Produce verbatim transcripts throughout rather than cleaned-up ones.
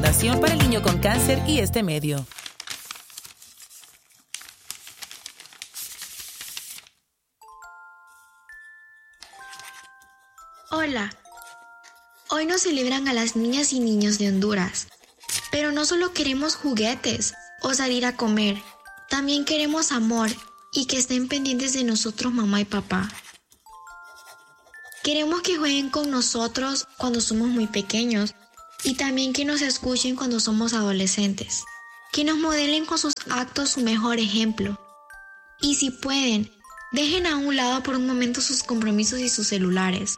información para el niño con cáncer y este medio. Hola. Hoy nos celebran a las niñas y niños de Honduras. Pero no solo queremos juguetes o salir a comer. También queremos amor y que estén pendientes de nosotros mamá y papá. Queremos que jueguen con nosotros cuando somos muy pequeños y también que nos escuchen cuando somos adolescentes. Que nos modelen con sus actos su mejor ejemplo. Y si pueden, dejen a un lado por un momento sus compromisos y sus celulares.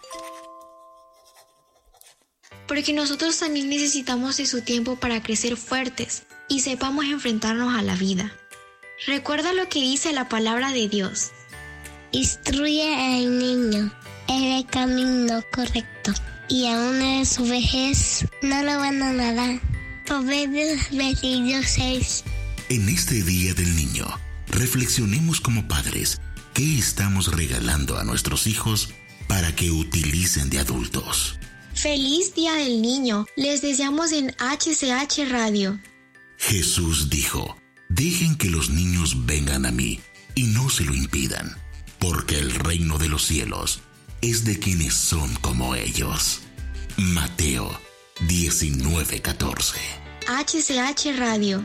Porque nosotros también necesitamos de su tiempo para crecer fuertes y sepamos enfrentarnos a la vida. Recuerda lo que dice la palabra de Dios. Instruye al niño en el camino correcto y aún en su vejez no lo van a nadar. Proverbios veintidós seis. En este Día del Niño, reflexionemos como padres qué estamos regalando a nuestros hijos para que utilicen de adultos. ¡Feliz Día del Niño! Les deseamos en H C H Radio. Jesús dijo, dejen que los niños vengan a mí y no se lo impidan, porque el reino de los cielos es de quienes son como ellos. Mateo diecinueve catorce. H C H Radio.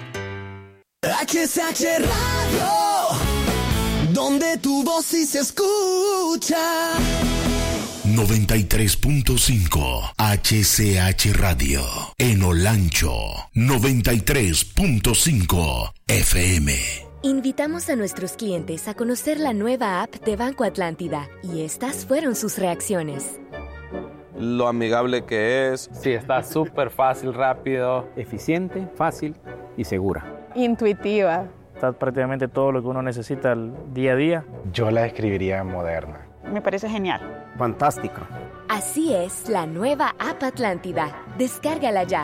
H C H Radio, donde tu voz sí se escucha. noventa y tres punto cinco H C H Radio. En Olancho, noventa y tres punto cinco F M. Invitamos a nuestros clientes a conocer la nueva app de Banco Atlántida y estas fueron sus reacciones. Lo amigable que es. Sí, está súper fácil, rápido, eficiente, fácil y segura. Intuitiva. Está prácticamente todo lo que uno necesita el día a día. Yo la describiría moderna. Me parece genial. Fantástico. Así es la nueva app Atlántida. Descárgala ya.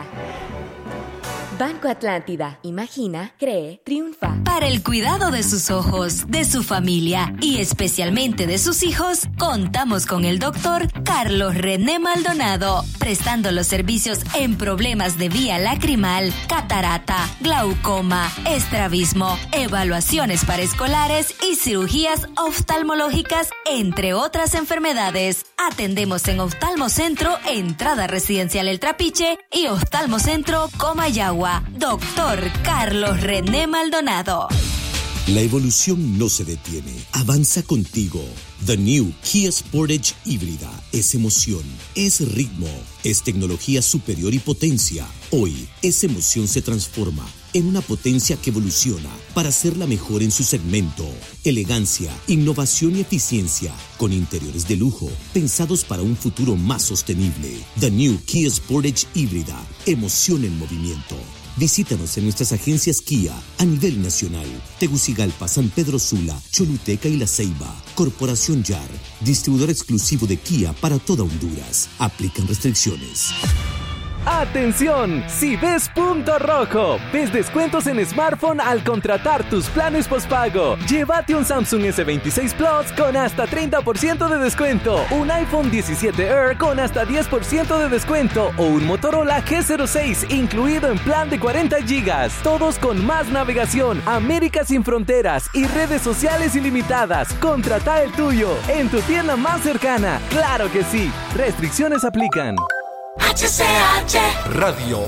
Banco Atlántida. Imagina, cree, triunfa. Para el cuidado de sus ojos, de su familia y especialmente de sus hijos, contamos con el doctor Carlos René Maldonado, prestando los servicios en problemas de vía lacrimal, catarata, glaucoma, estrabismo, evaluaciones para escolares y cirugías oftalmológicas, entre otras enfermedades. Atendemos en Oftalmocentro, Entrada Residencial El Trapiche y Oftalmocentro Comayagua. Doctor Carlos René Maldonado. La evolución no se detiene, avanza contigo. The New Kia Sportage híbrida es emoción, es ritmo, es tecnología superior y potencia. Hoy, esa emoción se transforma en una potencia que evoluciona para ser la mejor en su segmento. Elegancia, innovación y eficiencia, con interiores de lujo, pensados para un futuro más sostenible. The New Kia Sportage híbrida, emoción en movimiento. Visítanos en nuestras agencias Kia a nivel nacional. Tegucigalpa, San Pedro Sula, Choluteca y La Ceiba. Corporación Y A R, distribuidor exclusivo de Kia para toda Honduras. Aplican restricciones. ¡Atención! Si ves punto rojo, ves descuentos en smartphone al contratar tus planes postpago. Llévate un Samsung ese veintiséis Plus con hasta treinta por ciento de descuento, un iPhone diecisiete Air con hasta diez por ciento de descuento o un Motorola G cero seis incluido en plan de cuarenta gigas. Todos con más navegación, América sin fronteras y redes sociales ilimitadas. Contrata el tuyo en tu tienda más cercana. ¡Claro que sí! Restricciones aplican. H C H Radio.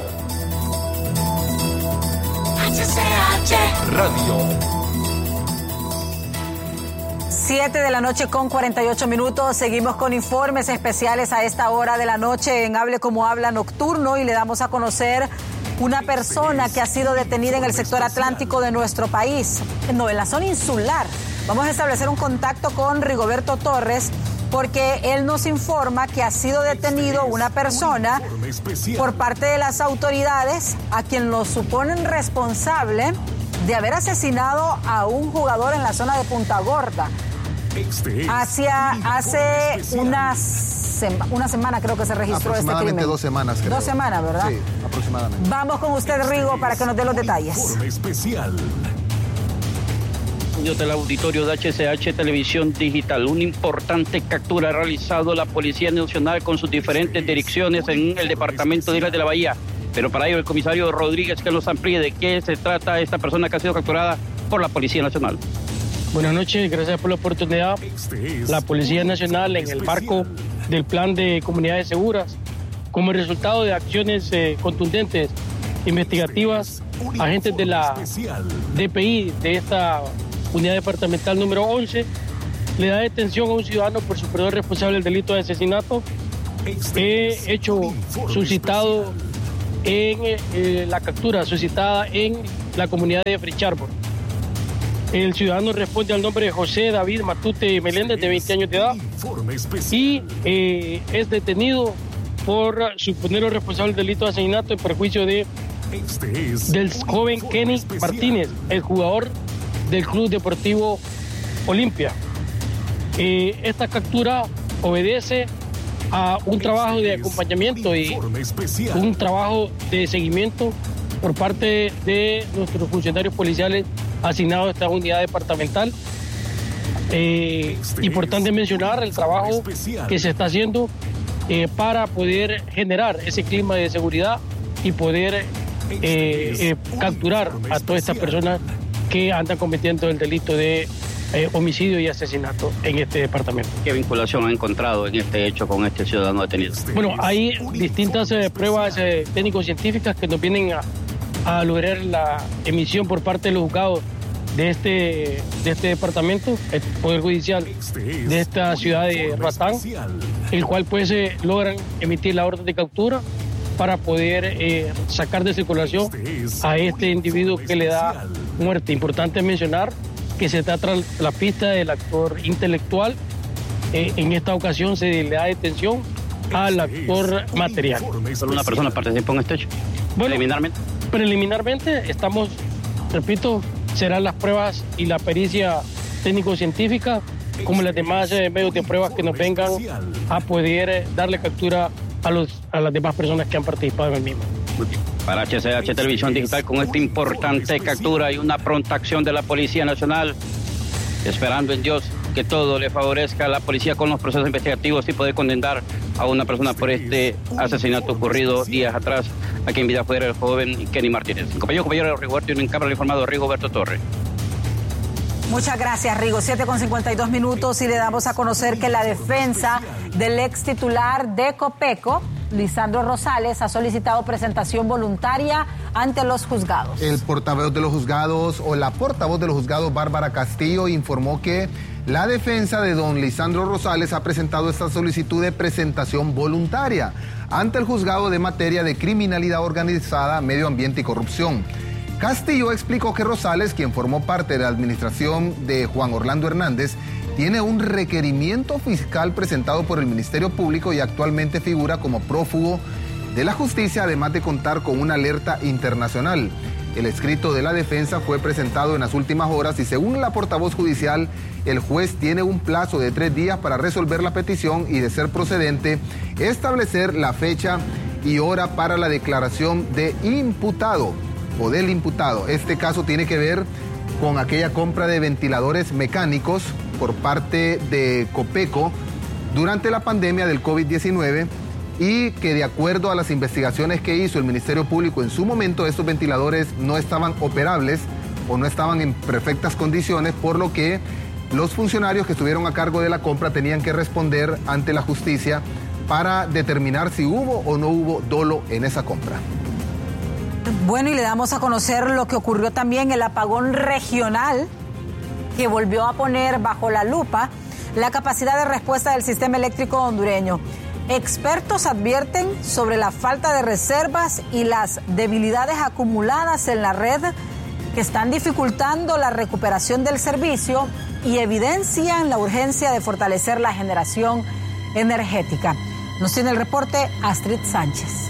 H C H Radio. siete de la noche con cuarenta y ocho minutos. Seguimos con informes especiales a esta hora de la noche en Hable Como Habla Nocturno y le damos a conocer una persona que ha sido detenida en el sector atlántico de nuestro país, no, en la zona insular. Vamos a establecer un contacto con Rigoberto Torres, porque él nos informa que ha sido detenido una persona por parte de las autoridades a quien lo suponen responsable de haber asesinado a un jugador en la zona de Punta Gorda. Hacia, hace unas sema, una semana creo que se registró este crimen. Aproximadamente dos semanas, creo. Dos semanas, ¿verdad? Sí, aproximadamente. Vamos con usted, Rigo, para que nos dé los detalles. Especial. Del auditorio de H C H Televisión Digital, una importante captura ha realizado la Policía Nacional con sus diferentes direcciones en el departamento de Islas de la Bahía. Pero para ello el comisario Rodríguez que nos amplíe de qué se trata esta persona que ha sido capturada por la Policía Nacional. Buenas noches, gracias por la oportunidad. La Policía Nacional, en el marco del Plan de Comunidades Seguras, como resultado de acciones eh, contundentes, investigativas, agentes de la D P I, de esta unidad departamental número once, le da detención a un ciudadano por superior responsable del delito de asesinato. He hecho suscitado en eh, la captura, suscitada en la comunidad de Fricharbo. El ciudadano responde al nombre de José David Matute Meléndez, de veinte años de edad, y eh, es detenido por suponerlo responsable del delito de asesinato en perjuicio de, del joven Kenny Martínez, el jugador del Club Deportivo Olimpia. Eh, esta captura obedece a un trabajo de acompañamiento y un trabajo de seguimiento por parte de nuestros funcionarios policiales asignados a esta unidad departamental. Eh, importante mencionar el trabajo que se está haciendo eh, para poder generar ese clima de seguridad y poder eh, eh, capturar a todas estas personas que andan cometiendo el delito de eh, homicidio y asesinato en este departamento. ¿Qué vinculación ha encontrado en este hecho con este ciudadano detenido? Bueno, hay distintas eh, pruebas eh, técnico-científicas que nos vienen a, a lograr la emisión por parte de los juzgados de este, de este departamento, el Poder Judicial de esta ciudad de Roatán, el cual pues eh, logran emitir la orden de captura para poder eh, sacar de circulación a este individuo que le da muerte. Importante mencionar que se está tras la pista del actor intelectual. Eh, en esta ocasión se le da detención al actor material. ¿Solo una persona participó en este hecho? Bueno, preliminarmente. Preliminarmente estamos, repito, serán las pruebas y la pericia técnico-científica, como las demás eh, medios de pruebas que nos vengan a poder eh, darle captura a, los, a las demás personas que han participado en el mismo. Para H C H Televisión Digital, con esta importante captura y una pronta acción de la Policía Nacional, esperando en Dios que todo le favorezca a la policía con los procesos investigativos y poder condenar a una persona por este asesinato ocurrido días atrás aquí en Vidafuera, el joven Kenny Martínez. Compañero, compañero Rigoberto, y en cámara informado Rigoberto Torres. Muchas gracias, Rigo. siete con cincuenta y dos minutos y le damos a conocer que la defensa del ex titular de Copeco, Lisandro Rosales, ha solicitado presentación voluntaria ante los juzgados. El portavoz de los juzgados o la portavoz de los juzgados, Bárbara Castillo, informó que la defensa de don Lisandro Rosales ha presentado esta solicitud de presentación voluntaria ante el juzgado de materia de criminalidad organizada, medio ambiente y corrupción. Castillo explicó que Rosales, quien formó parte de la administración de Juan Orlando Hernández, tiene un requerimiento fiscal presentado por el Ministerio Público y actualmente figura como prófugo de la justicia, además de contar con una alerta internacional. El escrito de la defensa fue presentado en las últimas horas y según la portavoz judicial, el juez tiene un plazo de tres días para resolver la petición y, de ser procedente, establecer la fecha y hora para la declaración de imputado o del imputado. Este caso tiene que ver con aquella compra de ventiladores mecánicos por parte de Copeco durante la pandemia del COVID diecinueve y que, de acuerdo a las investigaciones que hizo el Ministerio Público en su momento, estos ventiladores no estaban operables o no estaban en perfectas condiciones, por lo que los funcionarios que estuvieron a cargo de la compra tenían que responder ante la justicia para determinar si hubo o no hubo dolo en esa compra. Bueno, y le damos a conocer lo que ocurrió también, el apagón regional, que volvió a poner bajo la lupa la capacidad de respuesta del sistema eléctrico hondureño. Expertos advierten sobre la falta de reservas y las debilidades acumuladas en la red que están dificultando la recuperación del servicio y evidencian la urgencia de fortalecer la generación energética. Nos tiene el reporte Astrid Sánchez.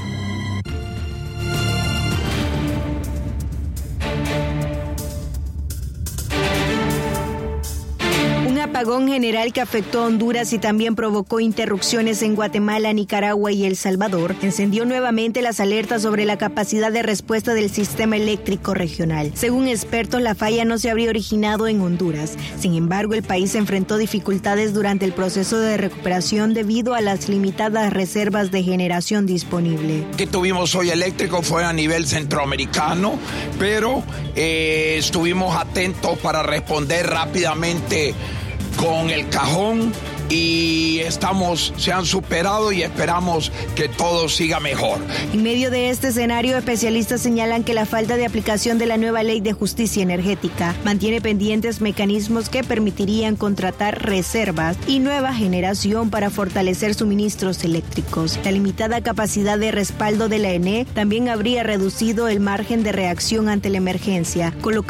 Un apagón general que afectó a Honduras y también provocó interrupciones en Guatemala, Nicaragua y El Salvador, encendió nuevamente las alertas sobre la capacidad de respuesta del sistema eléctrico regional. Según expertos, la falla no se habría originado en Honduras. Sin embargo, el país enfrentó dificultades durante el proceso de recuperación debido a las limitadas reservas de generación disponible. Que tuvimos hoy eléctrico fue a nivel centroamericano, pero eh, estuvimos atentos para responder rápidamente con el cajón y estamos, se han superado y esperamos que todo siga mejor. En medio de este escenario, especialistas señalan que la falta de aplicación de la nueva ley de justicia energética mantiene pendientes mecanismos que permitirían contratar reservas y nueva generación para fortalecer suministros eléctricos. La limitada capacidad de respaldo de la E N E también habría reducido el margen de reacción ante la emergencia, colocando